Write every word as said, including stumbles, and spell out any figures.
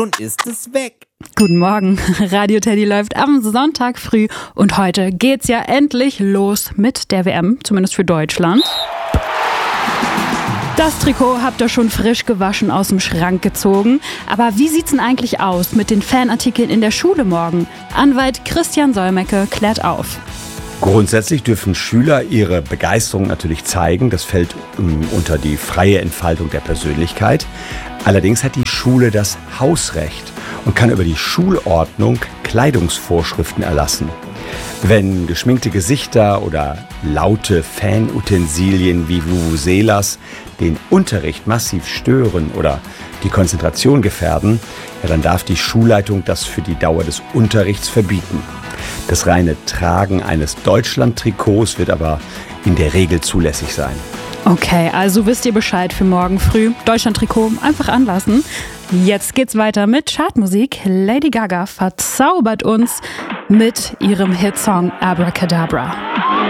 und ist es weg. Guten Morgen, Radio Teddy läuft am Sonntag früh und heute geht's ja endlich los mit der W M, zumindest für Deutschland. Das Trikot habt ihr schon frisch gewaschen aus dem Schrank gezogen. Aber wie sieht's denn eigentlich aus mit den Fanartikeln in der Schule morgen? Anwalt Christian Solmecke klärt auf. Grundsätzlich dürfen Schüler ihre Begeisterung natürlich zeigen. Das fällt um, unter die freie Entfaltung der Persönlichkeit. Allerdings hat die Schule das Hausrecht und kann über die Schulordnung Kleidungsvorschriften erlassen. Wenn geschminkte Gesichter oder laute Fanutensilien wie Vuvuzelas den Unterricht massiv stören oder die Konzentration gefährden, ja, dann darf die Schulleitung das für die Dauer des Unterrichts verbieten. Das reine Tragen eines Deutschland-Trikots wird aber in der Regel zulässig sein. Okay, also wisst ihr Bescheid für morgen früh. Deutschland-Trikot einfach anlassen. Jetzt geht's weiter mit Chartmusik. Lady Gaga verzaubert uns mit ihrem Hitsong Abracadabra.